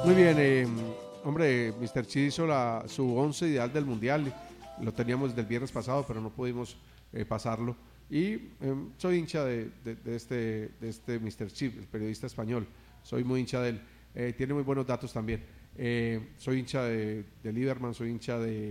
Muy bien, hombre, Mr. Chi hizo su 11 ideal del Mundial. Lo teníamos del viernes pasado, pero no pudimos pasarlo. Y soy hincha de este Mr. Chip, el periodista español. Soy muy hincha de él. Tiene muy buenos datos también. Soy hincha de Lieberman, soy hincha